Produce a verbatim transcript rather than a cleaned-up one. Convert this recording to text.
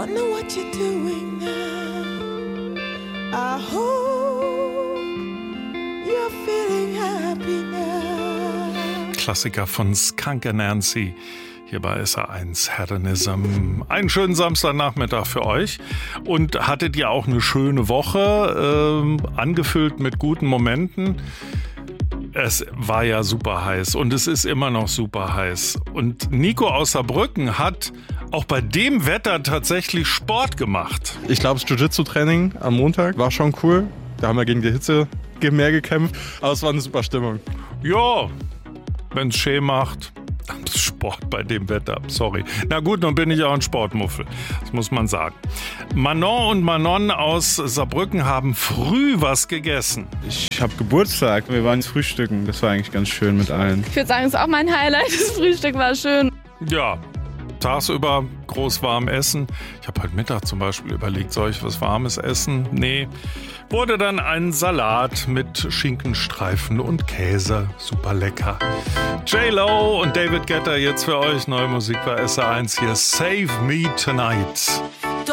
Wonder what you're doing now. I hope you're feeling happy now. Klassiker von Skunk and Nancy. Hier bei S R eins Hedonism. Einen schönen Samstagnachmittag für euch. Und hattet ihr auch eine schöne Woche, äh, angefüllt mit guten Momenten? Es war ja super heiß und es ist immer noch super heiß. Und Nico aus Saarbrücken hat auch bei dem Wetter tatsächlich Sport gemacht. Ich glaube, das Jiu-Jitsu-Training am Montag war schon cool. Da haben wir gegen die Hitze mehr gekämpft. Aber es war eine super Stimmung. Ja, wenn es schön macht. Sport bei dem Wetter, sorry. Na gut, nun bin ich auch ein Sportmuffel, das muss man sagen. Manon und Manon aus Saarbrücken haben früh was gegessen. Ich habe Geburtstag, wir waren frühstücken, das war eigentlich ganz schön mit allen. Ich würde sagen, es ist auch mein Highlight, das Frühstück war schön. Ja, tagsüber groß warm essen. Ich habe heute Mittag zum Beispiel überlegt, soll ich was Warmes essen? Nee. Wurde dann ein Salat mit Schinkenstreifen und Käse. Super lecker. J-Lo und David Guetta jetzt für euch. Neue Musik bei S R eins hier. Save Me Tonight.